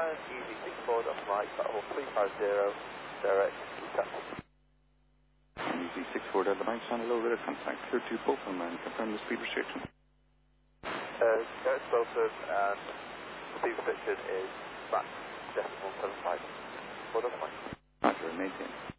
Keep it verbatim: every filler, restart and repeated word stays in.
and easy six four, that's right, battle three five zero, direct, taxi. Easy six four, Delta Mike, channel low radar contact, clear to Fulham and confirm the speed restriction. Uh, direct Fulham and speed restriction is max decimal seven five. four, that's fine. Roger, maintain.